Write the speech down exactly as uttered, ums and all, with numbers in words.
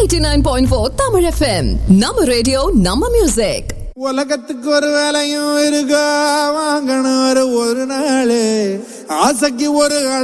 Eighty nine point four Tamil F M. நம்ம radio நம்ம music. உலகத்துக்கு ஒரு வேலையும் இருக்கா, வாங்கணும் ஒரு நாள் ஆசைக்கு ஒரு